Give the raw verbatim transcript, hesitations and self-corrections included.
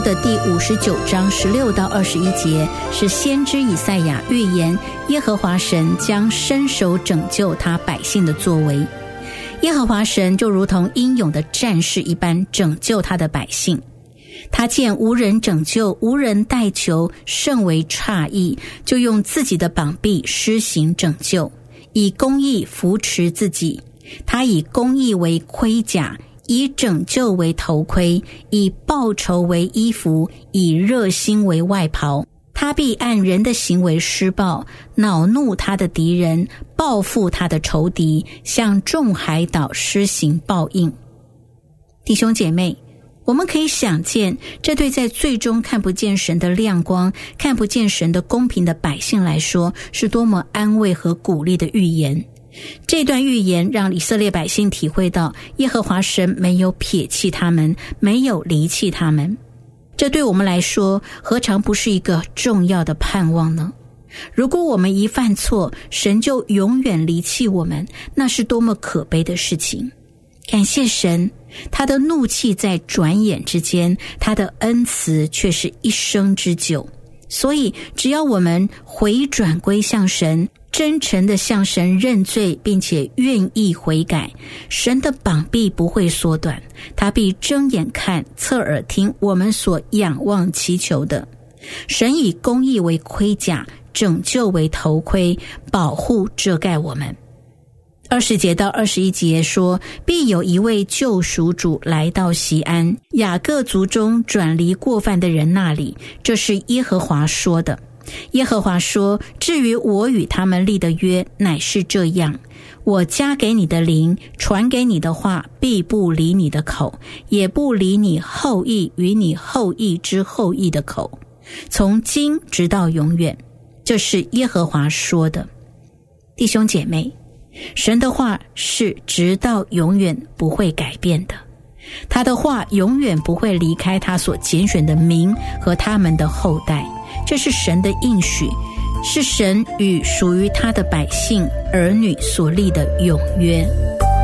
的第五十九章十六到二十一节是先知以赛亚预言耶和华神将伸手拯救他百姓的作为。耶和华神就如同英勇的战士一般拯救他的百姓，他见无人拯救，无人代求，甚为诧异，就用自己的膀臂施行拯救，以公义扶持自己。他以公义为盔甲，以拯救为头盔，以报仇为衣服，以热心为外袍。他必按人的行为施报，恼怒他的敌人，报复他的仇敌，向众海岛施行报应。弟兄姐妹，我们可以想见，这对在最终看不见神的亮光，看不见神的公平的百姓来说，是多么安慰和鼓励的预言。这段预言让以色列百姓体会到耶和华神没有撇弃他们，没有离弃他们。这对我们来说何尝不是一个重要的盼望呢？如果我们一犯错，神就永远离弃我们，那是多么可悲的事情。感谢神，他的怒气在转眼之间，他的恩慈却是一生之久。所以只要我们回转归向神，真诚地向神认罪，并且愿意悔改，神的膀臂不会缩短，他必睁眼看，侧耳听我们所仰望祈求的。神以公义为盔甲，拯救为头盔，保护遮盖我们。二十节到二十一节说，必有一位救赎主来到锡安，雅各族中转离过犯的人那里，这是耶和华说的。耶和华说，至于我与他们立的约，乃是这样，我加给你的灵，传给你的话，必不离你的口，也不离你后裔与你后裔之后裔的口，从今直到永远。这是耶和华说的。弟兄姐妹，神的话是直到永远不会改变的，他的话永远不会离开他所拣选的民和他们的后代。这是神的应许，是神与属于他的百姓儿女所立的永约。